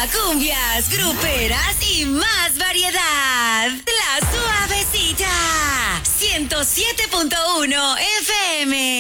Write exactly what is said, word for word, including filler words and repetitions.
cumbias, gruperas y más variedad. La Suavecita. ciento siete punto uno F M.